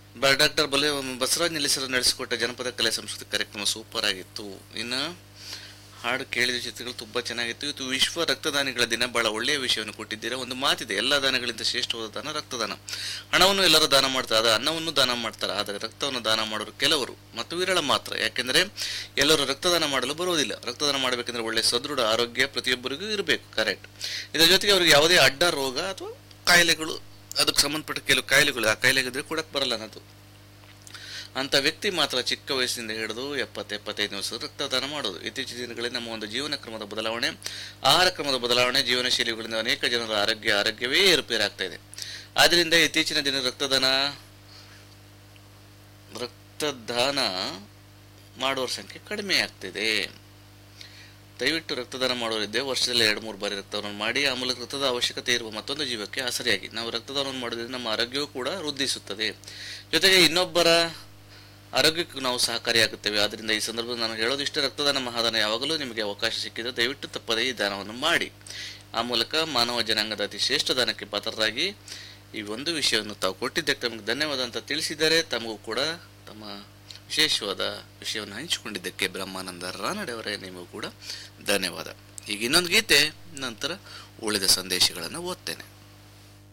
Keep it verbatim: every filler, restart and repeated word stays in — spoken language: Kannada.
ಡಾಕ್ಟರ್ ಬಲೆ ಬಸವರಾಜ್ ನಿಲ್ಲಿಸರು ನಡೆಸಿಕೊಟ್ಟ ಜನಪದ ಕಲೆ ಸಂಸ್ಕೃತಿ ಕಾರ್ಯಕ್ರಮ ಸೂಪರ್ ಆಗಿತ್ತು. ಇನ್ನು ಹಾಡು ಕೇಳಿದ ಚಿತ್ರಗಳು ತುಂಬ ಚೆನ್ನಾಗಿತ್ತು. ಇವತ್ತು ವಿಶ್ವ ರಕ್ತದಾನಿಗಳ ದಿನ. ಬಹಳ ಒಳ್ಳೆಯ ವಿಷಯವನ್ನು ಕೊಟ್ಟಿದ್ದೀರಾ. ಒಂದು ಮಾತಿದೆ, ಎಲ್ಲ ದಾನಗಳಿಂದ ಶ್ರೇಷ್ಠವಾದ ದಾನ ರಕ್ತದಾನ. ಹಣವನ್ನು ಎಲ್ಲರೂ ದಾನ ಮಾಡ್ತಾರೆ, ಅದು ಅನ್ನವನ್ನು ದಾನ ಮಾಡ್ತಾರೆ, ಆದರೆ ರಕ್ತವನ್ನು ದಾನ ಮಾಡೋರು ಕೆಲವರು ಮತ್ತು ವಿರಳ ಮಾತ್ರ. ಯಾಕೆಂದರೆ ಎಲ್ಲರೂ ರಕ್ತದಾನ ಮಾಡಲು ಬರುವುದಿಲ್ಲ. ರಕ್ತದಾನ ಮಾಡಬೇಕೆಂದ್ರೆ ಒಳ್ಳೆಯ ಸದೃಢ ಆರೋಗ್ಯ ಪ್ರತಿಯೊಬ್ಬರಿಗೂ ಇರಬೇಕು, ಕರೆಕ್ಟ್. ಇದರ ಜೊತೆಗೆ ಅವರಿಗೆ ಯಾವುದೇ ಅಡ್ಡ ರೋಗ ಅಥವಾ ಕಾಯಿಲೆಗಳು, ಅದಕ್ಕೆ ಸಂಬಂಧಪಟ್ಟ ಕೆಲವು ಕಾಯಿಲೆಗಳು, ಆ ಕಾಯಿಲೆಗಿದ್ರೆ ಕೊಡಕ್ಕೆ ಬರಲ್ಲ ಅನ್ನೋದು. ಅಂಥ ವ್ಯಕ್ತಿ ಮಾತ್ರ ಚಿಕ್ಕ ವಯಸ್ಸಿನಿಂದ ಹಿಡಿದು ಎಪ್ಪತ್ತು ಎಪ್ಪತ್ತೈದು ವರ್ಷ ರಕ್ತದಾನ ಮಾಡೋದು. ಇತ್ತೀಚಿನ ದಿನಗಳಲ್ಲಿ ನಮ್ಮ ಒಂದು ಜೀವನ ಕ್ರಮದ ಬದಲಾವಣೆ, ಆಹಾರ ಕ್ರಮದ ಬದಲಾವಣೆ, ಜೀವನ ಶೈಲಿಗಳಿಂದ ಅನೇಕ ಜನರ ಆರೋಗ್ಯ ಆರೋಗ್ಯವೇ ಏರುಪೇರಾಗ್ತಾ ಇದೆ. ಆದ್ದರಿಂದ ಇತ್ತೀಚಿನ ದಿನ ರಕ್ತದಾನ ರಕ್ತದಾನ ಮಾಡುವವರ ಸಂಖ್ಯೆ ಕಡಿಮೆ ಆಗ್ತಿದೆ. ದಯವಿಟ್ಟು ರಕ್ತದಾನ ಮಾಡೋರಿದ್ದೆ ವರ್ಷದಲ್ಲಿ ಎರಡು ಮೂರು ಬಾರಿ ರಕ್ತದಾನ ಮಾಡಿ, ಆ ಮೂಲಕ ರಕ್ತದ ಅವಶ್ಯಕತೆ ಇರುವ ಮತ್ತೊಂದು ಜೀವಕ್ಕೆ ಆಸರಿಯಾಗಿ ನಾವು ರಕ್ತದಾನವನ್ನು ಮಾಡೋದ್ರಿಂದ ನಮ್ಮ ಆರೋಗ್ಯವೂ ಕೂಡ ವೃದ್ಧಿಸುತ್ತದೆ, ಜೊತೆಗೆ ಇನ್ನೊಬ್ಬರ ಆರೋಗ್ಯಕ್ಕೂ ನಾವು ಸಹಕಾರಿಯಾಗುತ್ತೇವೆ. ಆದ್ದರಿಂದ ಈ ಸಂದರ್ಭದಲ್ಲಿ ನಾನು ಹೇಳೋದಿಷ್ಟೇ, ರಕ್ತದಾನ ಮಹಾದಾನ. ಯಾವಾಗಲೂ ನಿಮಗೆ ಅವಕಾಶ ಸಿಕ್ಕಿದೆ ದಯವಿಟ್ಟು ತಪ್ಪದೇ ಈ ದಾನವನ್ನು ಮಾಡಿ. ಆ ಮೂಲಕ ಮಾನವ ಜನಾಂಗದ ಅತಿ ಶ್ರೇಷ್ಠ ದಾನಕ್ಕೆ ಪಾತ್ರರಾಗಿ ಈ ಒಂದು ವಿಷಯವನ್ನು ತಾವು ಕೊಟ್ಟಿದ್ದಕ್ಕೆ ತಮಗೆ ಧನ್ಯವಾದ ಅಂತ ತಿಳಿಸಿದ್ದಾರೆ. ತಮಗೂ ಕೂಡ ತಮ್ಮ ವಿಶೇಷವಾದ ವಿಷಯವನ್ನು ಹಂಚಿಕೊಂಡಿದ್ದಕ್ಕೆ ಬ್ರಹ್ಮಾನಂದ ರಾನಡೆಯವರೇ ನಿಮಗೂ ಕೂಡ ಧನ್ಯವಾದ. ಈಗ ಇನ್ನೊಂದು ಗೀತೆ, ನಂತರ ಉಳಿದ ಸಂದೇಶಗಳನ್ನು ಓದ್ತೇನೆ.